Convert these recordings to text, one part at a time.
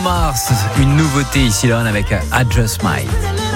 Mars, une nouveauté ici là avec I Just Might.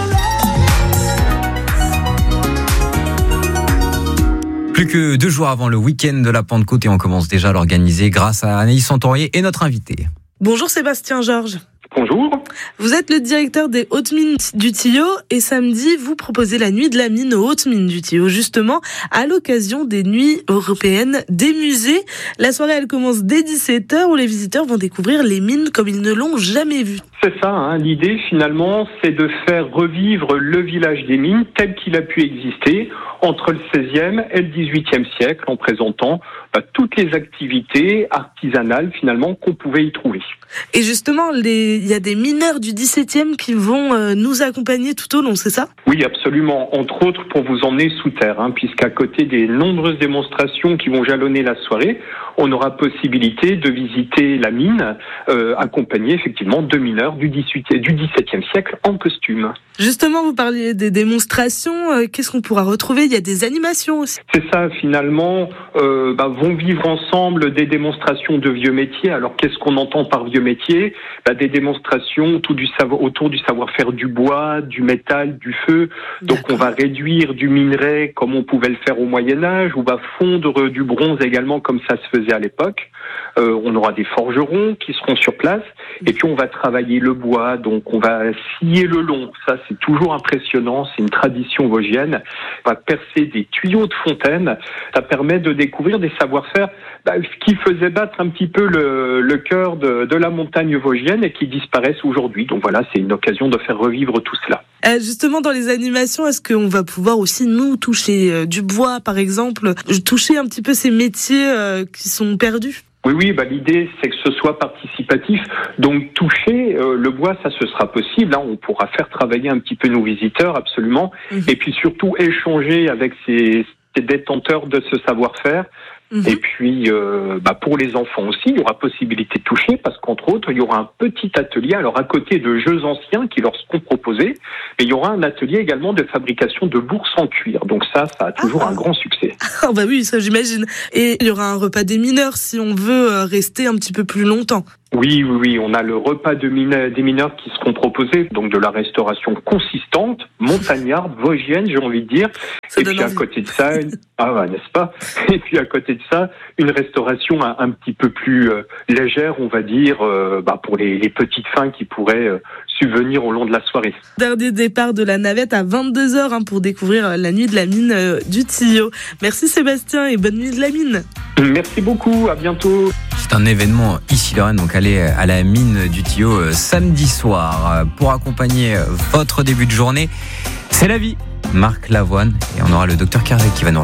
Plus que 2 jours avant le week-end de la Pentecôte et on commence déjà à l'organiser grâce à Anaïs Santorier et notre invité. Bonjour Sébastien Georges. Bonjour. Vous êtes le directeur des Hautes Mines du Tillot et samedi, vous proposez la nuit de la mine aux Hautes Mines du Tillot, justement à l'occasion des nuits européennes des musées. La soirée, elle commence dès 17h où les visiteurs vont découvrir les mines comme ils ne l'ont jamais vues. C'est ça, l'idée finalement, c'est de faire revivre le village des mines tel qu'il a pu exister entre le XVIe et le XVIIIe siècle en présentant toutes les activités artisanales finalement qu'on pouvait y trouver. Et justement, il y a des mineurs du XVIIe qui vont nous accompagner tout au long, c'est ça ? Oui, absolument. Entre autres pour vous emmener sous terre, puisqu'à côté des nombreuses démonstrations qui vont jalonner la soirée, on aura possibilité de visiter la mine accompagnée effectivement de mineurs du XVIIe siècle en costume. Justement, vous parliez des démonstrations. Qu'est-ce qu'on pourra retrouver ? Il y a des animations aussi. C'est ça, finalement, vont vivre ensemble des démonstrations de vieux métiers. Alors, qu'est-ce qu'on entend par vieux métiers ? Des démonstrations autour du savoir-faire du bois, du métal, du feu. Donc, on va réduire du minerai comme on pouvait le faire au Moyen-Âge. On va fondre du bronze également comme ça se faisait à l'époque. On aura des forgerons qui seront sur place. Et puis, on va travailler le bois. Donc, on va scier le long. Ça, c'est toujours impressionnant. C'est une tradition vosgienne. On va percer des tuyaux de fontaine. Ça permet de découvrir des savoir-faire qui faisaient battre un petit peu le cœur de la montagne vosgienne et qui disparaissent aujourd'hui. Donc voilà, c'est une occasion de faire revivre tout cela. Justement, dans les animations, est-ce qu'on va pouvoir aussi nous toucher du bois, par exemple, toucher un petit peu ces métiers qui sont perdus ? Oui, l'idée, c'est que ce soit participatif. Donc, toucher le bois, ça, ce sera possible. On pourra faire travailler un petit peu nos visiteurs, absolument. Et puis, surtout, échanger avec ces détenteurs de ce savoir-faire. Et puis, pour les enfants aussi, il y aura possibilité de toucher parce qu'entre autres, il y aura un petit atelier. Alors, à côté de jeux anciens qui leur seront proposés, mais il y aura un atelier également de fabrication de bourses en cuir. Donc ça a toujours un grand succès. Oui, ça j'imagine. Et il y aura un repas des mineurs si on veut rester un petit peu plus longtemps. Oui, on a le repas des mineurs qui seront proposés, donc de la restauration consistante, montagnarde, vosgienne, j'ai envie de dire. Et puis à côté de ça, n'est-ce pas ? Et puis à côté de ça, une restauration un petit peu plus légère, on va dire, pour les petites faims qui pourraient subvenir au long de la soirée. Dernier départ de la navette à 22h pour découvrir la nuit de la mine du Tillot. Merci Sébastien et bonne nuit de la mine. Merci beaucoup, à bientôt. C'est un événement ici Lorraine, donc allez à la mine du Tillot samedi soir pour accompagner votre début de journée. C'est la vie, Marc Lavoine, et on aura le docteur Kerzek qui va nous